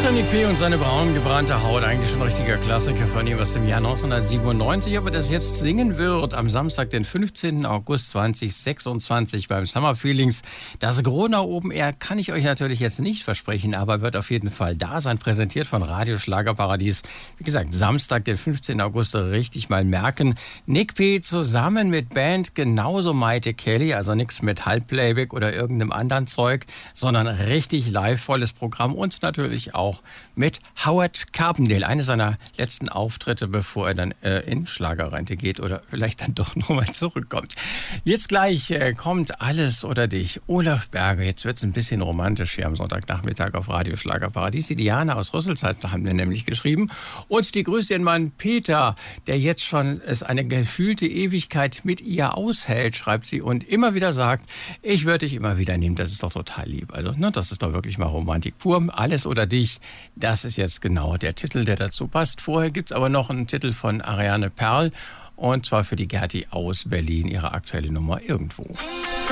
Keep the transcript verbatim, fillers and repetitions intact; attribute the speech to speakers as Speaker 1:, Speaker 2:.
Speaker 1: Doktor Nick P. und seine braun gebrannte Haut, eigentlich schon ein richtiger Klassiker von ihm aus dem Jahr neunzehnhundertsiebenundneunzig, aber das jetzt singen wird am Samstag, den fünfzehnten August zweitausendsechsundzwanzig beim Summer Feelings. Das Corona Open Air kann ich euch natürlich jetzt nicht versprechen, aber wird auf jeden Fall da sein, präsentiert von Radio Schlagerparadies. Wie gesagt, Samstag, den fünfzehnten August, richtig mal merken. Nick P. zusammen mit Band, genauso Maite Kelly, also nichts mit Halbplayback oder irgendeinem anderen Zeug, sondern richtig live, volles Programm und natürlich auch mit Howard Carpendale, eines seiner letzten Auftritte, bevor er dann äh, in Schlagerrente geht oder vielleicht dann doch nochmal zurückkommt. Jetzt gleich äh, kommt Alles oder Dich. Olaf Berger, jetzt wird es ein bisschen romantisch hier am Sonntagnachmittag auf Radio Schlagerparadies. Die Diana aus Rüsselsheimt haben mir nämlich geschrieben und die grüßt ihren Mann Peter, der jetzt schon es eine gefühlte Ewigkeit mit ihr aushält, schreibt sie, und immer wieder sagt, ich würde dich immer wieder nehmen, das ist doch total lieb. Also, ne, das ist doch wirklich mal Romantik pur. Alles oder Dich, das ist jetzt genau der Titel, der dazu passt. Vorher gibt es aber noch einen Titel von Ariane Perl, und zwar für die Gerti aus Berlin, ihre aktuelle Nummer Irgendwo.